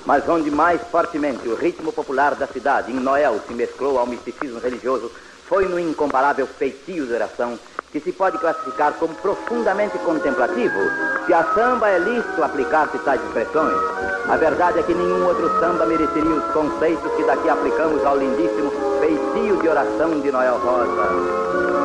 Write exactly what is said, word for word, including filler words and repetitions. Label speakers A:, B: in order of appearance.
A: Mas onde mais fortemente o ritmo popular da cidade, em Noel, se mesclou ao misticismo religioso, foi no incomparável feitio de oração, que se pode classificar como profundamente contemplativo. Se a samba é lícito aplicar-se tais expressões, a verdade é que nenhum outro samba mereceria os conceitos que daqui aplicamos ao lindíssimo feitio de oração de Noel Rosa.